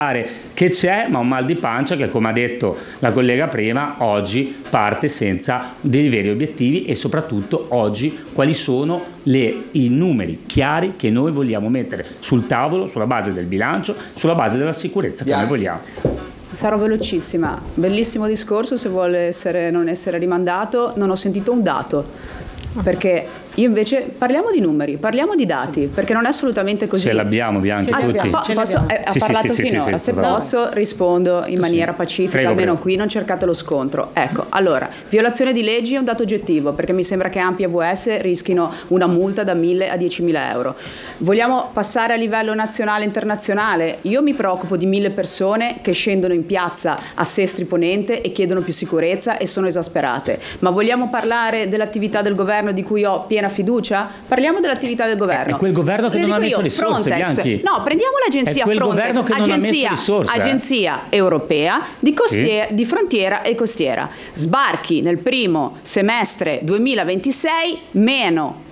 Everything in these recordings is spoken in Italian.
che c'è, ma un mal di pancia che, come ha detto la collega prima, oggi parte senza dei veri obiettivi e soprattutto oggi quali sono i numeri chiari che noi vogliamo mettere sul tavolo sulla base del bilancio, sulla base della sicurezza che noi vogliamo. Sarò velocissima, bellissimo discorso, se vuole non essere rimandato. Non ho sentito un dato, perché io invece parliamo di numeri, parliamo di dati, perché non è assolutamente così. Ce l'abbiamo, Bianchi, tutti. Ha parlato finora, se posso rispondo in maniera pacifica, prego, almeno prego. qui non cercate lo scontro. Ecco, allora, violazione di leggi è un dato oggettivo, perché mi sembra che ANPI e AWS rischino una multa da 1.000 a 10.000 euro. Vogliamo passare a livello nazionale e internazionale? Io mi preoccupo di 1.000 persone che scendono in piazza a Sestri Ponente e chiedono più sicurezza e sono esasperate. Ma vogliamo parlare dell'attività del governo di cui ho piena fiducia? Parliamo dell'attività del governo. È quel governo che non ha messo risorse, Frontex. Bianchi. No, prendiamo l'agenzia Frontex, agenzia europea di frontiera e costiera. Sbarchi nel primo semestre 2026 meno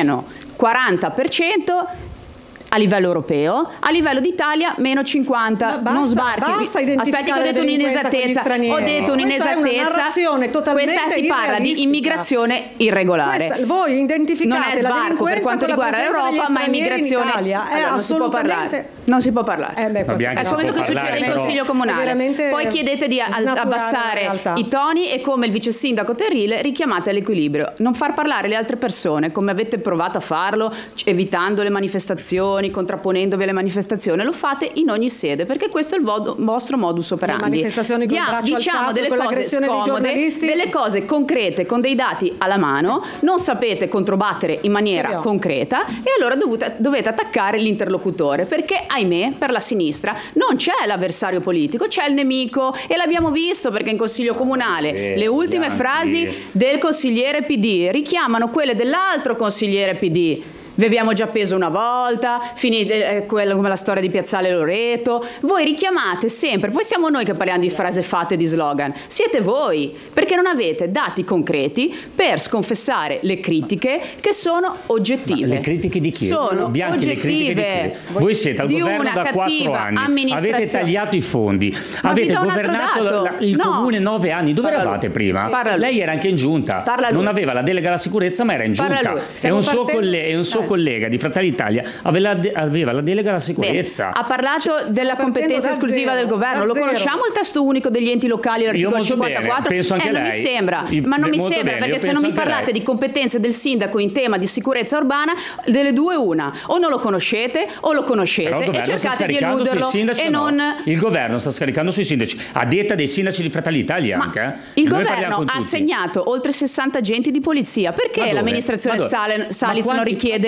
40% a livello europeo, a livello d'Italia meno 50. Non sbarchi. Aspetti che ho detto un'inesattezza. Questa si parla di immigrazione irregolare. Voi identificate non è sbarco per quanto riguarda l'Europa, ma immigrazione. Allora, non si può parlare. È come che succede in Consiglio Comunale. Poi chiedete di abbassare i toni e, come il vice sindaco Terrile, richiamate all'equilibrio. Non far parlare le altre persone come avete provato a farlo, evitando le manifestazioni, contrapponendovi alle manifestazioni. Lo fate in ogni sede, perché questo è il vostro modus operandi. Diciamo delle cose scomode, delle cose concrete con dei dati alla mano, non sapete controbattere in maniera concreta e allora dovete attaccare l'interlocutore, perché ahimè per la sinistra non c'è l'avversario politico, c'è il nemico, e l'abbiamo visto perché in Consiglio Comunale le ultime frasi del consigliere PD richiamano quelle dell'altro consigliere PD. Vi abbiamo già appeso una volta, quello come la storia di Piazzale Loreto. Voi richiamate sempre, poi siamo noi che parliamo di frasi fatte, di slogan. Siete voi, perché non avete dati concreti per sconfessare le critiche che sono oggettive. Ma le critiche di chi? Sono Bianchi, oggettive. Voi siete al governo da 4 anni, avete tagliato i fondi, avete governato il comune 9 anni. Dove eravate prima? Lei era anche in giunta, non aveva la delega alla sicurezza, ma era in giunta. E un suo collega di Fratelli d'Italia aveva la delega alla sicurezza. Bene. Ha parlato della competenza esclusiva del governo. Lo conosciamo il testo unico degli enti locali, l'articolo 54? Penso anche non lei. Mi sembra, ma non mi sembra, perché se non mi parlate di competenze del sindaco in tema di sicurezza urbana, delle due una: o non lo conoscete o lo conoscete e cercate di eluderlo. Il governo sta scaricando sui sindaci, a detta dei sindaci di Fratelli d'Italia anche. Il governo ha assegnato oltre 60 agenti di polizia. Perché l'amministrazione Salis non richiede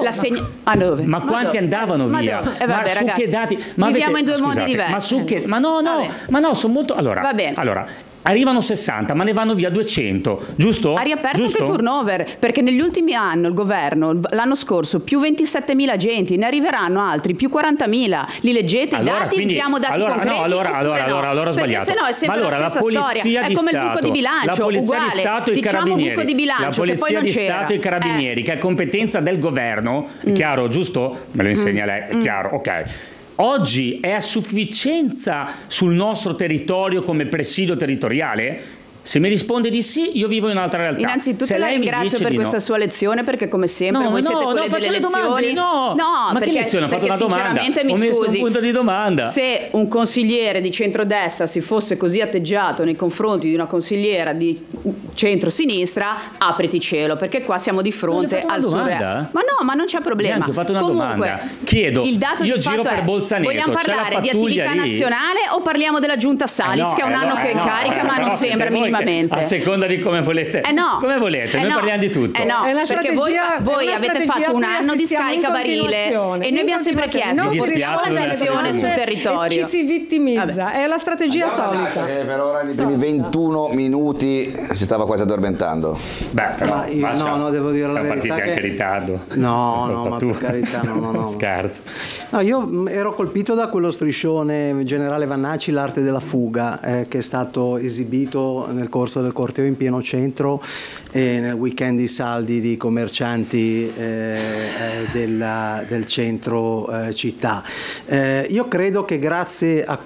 dove? Ma quanti andavano via? Vabbè, su che dati? Viviamo in due mondi diversi. Ma su che? Ma no, sono molto. Allora, arrivano 60, ma ne vanno via 200, giusto? Ha riaperto anche il turnover, perché negli ultimi anni il governo, l'anno scorso, più 27.000 agenti, ne arriveranno altri, più 40.000. Li leggete i dati? Diamo dati concreti? Allora sbagliato. Perché sennò è sempre la stessa storia. È come il buco di bilancio, la Polizia uguale. di Stato e i Carabinieri. Buco di bilancio, la che poi Polizia non di c'era. Stato e i Carabinieri, che è competenza del governo, è chiaro, giusto? Me lo insegna lei, è chiaro, ok. Oggi è a sufficienza sul nostro territorio come presidio territoriale? Se mi risponde di sì, io vivo in un'altra realtà. Innanzitutto la ringrazio per questa sua lezione, perché come sempre voi siete quelli delle lezioni. Ma che lezione? Ho fatto una domanda. Ho messo un punto di domanda. Se un consigliere di centrodestra si fosse così atteggiato nei confronti di una consigliera di centrosinistra, apriti cielo, perché qua siamo di fronte al surreale. Ma non c'è problema. Bianchi, ho fatto una domanda. Chiedo, il dato io giro per Bolzaneto, vogliamo parlare di attività nazionale o parliamo della giunta Salis, che è un anno che è in carica, ma non sembra minimamente. A seconda di come volete. Come volete, noi parliamo di tutto. Perché voi avete fatto un anno di scaricabarile e noi abbiamo sempre chiesto l'attenzione sul territorio. Ci si vittimizza, è la strategia solita. Che per ora nei primi 21 minuti si stava quasi addormentando. Beh, però, no, devo dire la siamo verità. partiti anche in ritardo. No, ma per carità, no. Scherzo. No, io ero colpito da quello striscione Generale Vannacci, l'arte della fuga, che è stato esibito nel corso del corteo in pieno centro e nel weekend di saldi di commercianti del centro città. Io credo che grazie a